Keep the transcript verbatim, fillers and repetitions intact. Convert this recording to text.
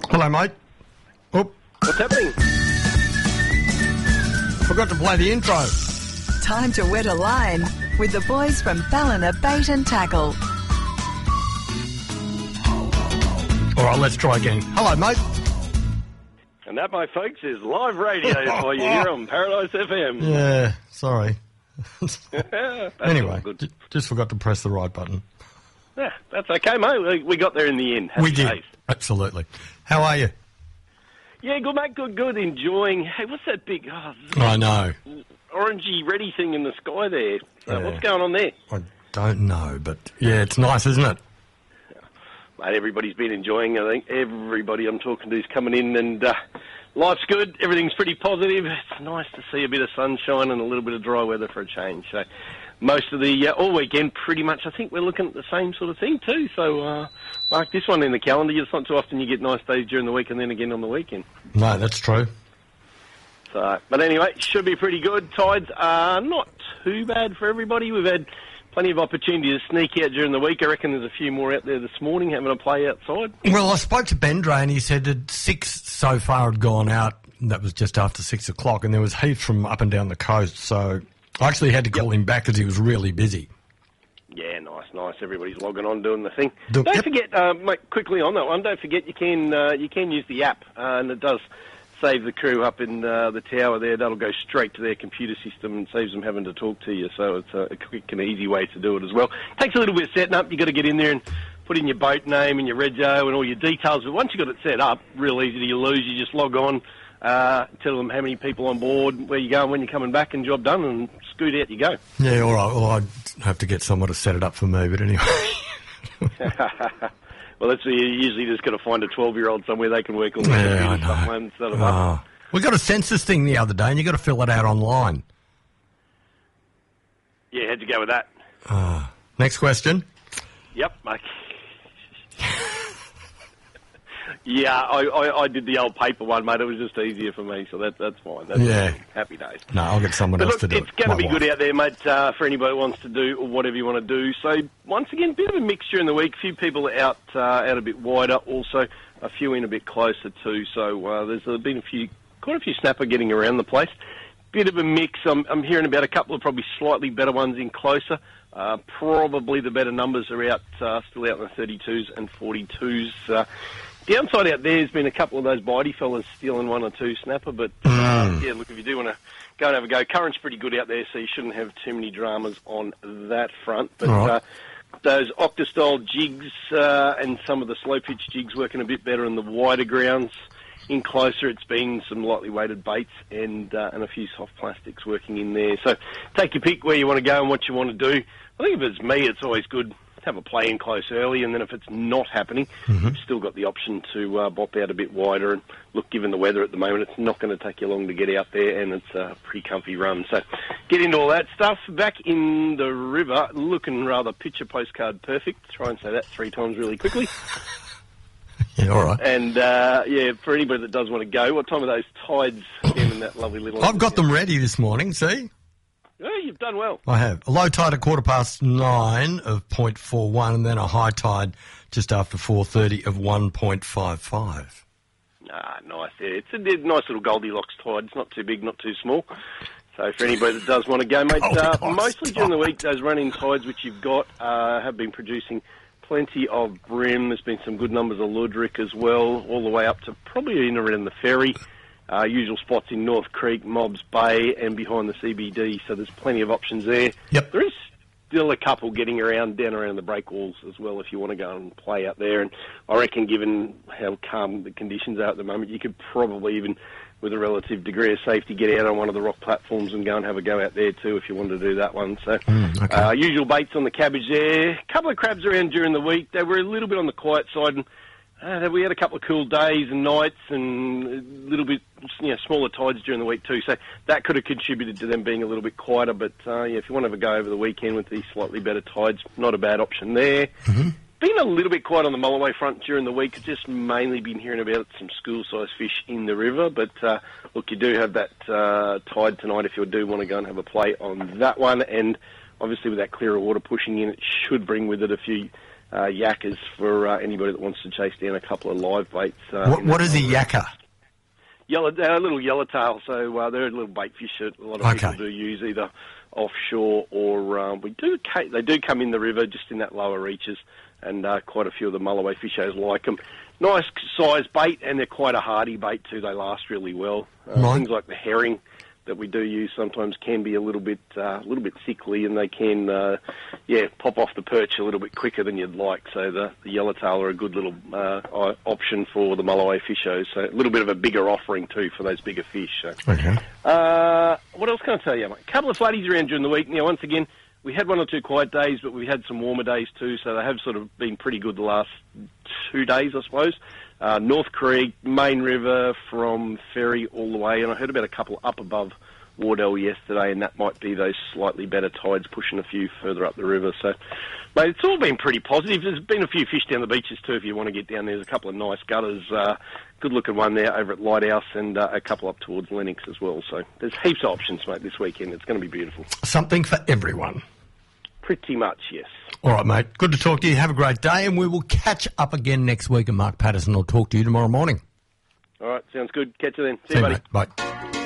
Hello, mate. Oh, What's happening? forgot to play the intro. Time to wet a line with the boys from Ballina Bait and Tackle. All right, let's try again. Hello, mate. And that, my folks, is live radio for you here on Paradise F M. Yeah, sorry. That's Anyway, all good. j- just forgot to press the right button. Yeah, that's okay, mate. We, we got there in the end. Happy we did. days. Absolutely. How are you? Yeah, good, mate. Good, good. Enjoying. Hey, what's that big oh, I know. orangey, reddy thing in the sky there? Uh, Yeah. What's going on there? I don't know, but yeah, it's nice, isn't it? Mate, everybody's been enjoying. I think everybody I'm talking to is coming in, and uh, life's good. Everything's pretty positive. It's nice to see a bit of sunshine and a little bit of dry weather for a change. So most of the uh, all weekend, pretty much, I think we're looking at the same sort of thing too. So uh, mark this one in the calendar. It's not too often you get nice days during the week and then again on the weekend. No, that's true. So, but anyway, should be pretty good. Tides are not too bad for everybody. We've had plenty of opportunity to sneak out during the week. I reckon there's a few more out there this morning having a play outside. Well, I spoke to Ben Dre and he said that six so far had gone out. That was just after six o'clock, and there was heaps from up and down the coast. So I actually had to call him back because he was really busy. Yeah, nice, nice. Everybody's logging on, doing the thing. Do- don't yep. forget, uh, mate, quickly on that one, don't forget you can uh, you can use the app, uh, and it does save the crew up in uh, the tower there. That'll go straight to their computer system and saves them having to talk to you. So it's a, a quick and easy way to do it as well. Takes a little bit of setting up. You've got to get in there and put in your boat name and your rego and all your details. But once you've got it set up, real easy to lose. You just log on, uh, tell them how many people on board, where you're going, when you're coming back, and job done, and scoot out you go. Yeah, all right. Well, I'd have to get someone to set it up for me, but anyway. Well, that's you usually just got to find a twelve-year-old somewhere they can work on the Yeah, I computer stuff and set them Oh. up. We got a census thing the other day, and you got to fill it out online. Yeah, how'd you go with that? Oh. Next question. Yep, mate. Yeah, I, I, I did the old paper one, mate. It was just easier for me, so that, that's fine. That's Yeah. Happy days. No, I'll get someone But else look, to do it's it. going My to be wife. good out there, mate, uh, for anybody who wants to do or whatever you want to do. So, once again, bit of a mixture in the week. A few people out uh, out a bit wider, also a few in a bit closer too. So, uh, there's uh, been a few, quite a few snapper getting around the place. Bit of a mix. I'm, I'm hearing about a couple of probably slightly better ones in closer. Uh, probably the better numbers are out, uh, still out in the thirty-twos and forty-twos. Uh, downside out there has been a couple of those bitey fellas stealing one or two snapper, but uh, Mm. yeah, look, if you do want to go and have a go, current's pretty good out there, so you shouldn't have too many dramas on that front. But All right. uh, those octa-style jigs uh, and some of the slow pitch jigs working a bit better in the wider grounds. In closer, it's been some lightly weighted baits and uh, and a few soft plastics working in there. So take your pick where you want to go and what you want to do. I think if it's me, it's always good to have a play in close early, and then if it's not happening, Mm-hmm. you've still got the option to uh, bop out a bit wider. And look, given the weather at the moment, it's not going to take you long to get out there, and it's a pretty comfy run. So get into all that stuff. Back in the river, looking rather picture postcard perfect. Try and say that three times really quickly. Yeah, all right. And, uh, yeah, for anybody that does want to go, what time are those tides again in that lovely little... I've got them ready this morning, see? Oh, you've done well. I have. A low tide at quarter past nine of point four one, and then a high tide just after four thirty of one point five five. Ah, nice. Yeah, it's a nice little Goldilocks tide. It's not too big, not too small. So for anybody that does want to go, mate, uh, Goldilocks mostly during the tide. week, those running tides which you've got uh, have been producing plenty of bream. There's been some good numbers of luderick as well, all the way up to probably in around the ferry. Uh, usual spots in North Creek, Mobbs Bay, and behind the C B D, so there's plenty of options there. Yep. There is still a couple getting around down around the breakwalls as well if you want to go and play out there. And I reckon given how calm the conditions are at the moment, you could probably even, with a relative degree of safety, get out on one of the rock platforms and go and have a go out there too if you wanted to do that one. So Mm, okay. uh, usual baits on the cabbage there. A couple of crabs around during the week. They were a little bit on the quiet side, and Uh, we had a couple of cool days and nights and a little bit, you know, smaller tides during the week too. So that could have contributed to them being a little bit quieter. But uh, yeah, if you want to have a go over the weekend with these slightly better tides, not a bad option there. Mm-hmm. Been a little bit quiet on the Mulloway front during the week. Just mainly been hearing about some school-sized fish in the river. But uh, look, you do have that uh, tide tonight if you do want to go and have a play on that one. And obviously with that clearer water pushing in, it should bring with it a few uh, yakkers for uh, anybody that wants to chase down a couple of live baits. Uh, What, what is a yakker? Yellow, they're a little yellowtail, so uh, they're a little bait fish that a lot of Okay. people do use either offshore or um, we do. They do come in the river just in that lower reaches, and uh, quite a few of the mulloway fishers like them. Nice size bait, and they're quite a hardy bait too. They last really well. Uh, Right. Things like the herring that we do use sometimes can be a little bit uh, a little bit sickly, and they can uh, yeah pop off the perch a little bit quicker than you'd like. So the, the yellowtail are a good little uh, option for the mulloway fishers. So a little bit of a bigger offering too for those bigger fish. So. Okay. Uh, what else can I tell you, mate? A couple of floodies around during the week. Now, once again, we had one or two quiet days, but we had some warmer days too, so they have sort of been pretty good the last two days, I suppose. Uh, North Creek, Main River, from Ferry all the way, and I heard about a couple up above Wardell yesterday, and that might be those slightly better tides pushing a few further up the river. So, mate, it's all been pretty positive. There's been a few fish down the beaches too if you want to get down there. There's a couple of nice gutters. Uh, good-looking one there over at Lighthouse, and uh, a couple up towards Lennox as well. So there's heaps of options, mate, this weekend. It's going to be beautiful. Something for everyone. Pretty much, yes. All right, mate. Good to talk to you. Have a great day, and we will catch up again next week. And Mark Patterson will talk to you tomorrow morning. All right, sounds good. Catch you then. See, See you, you, buddy. mate. Bye.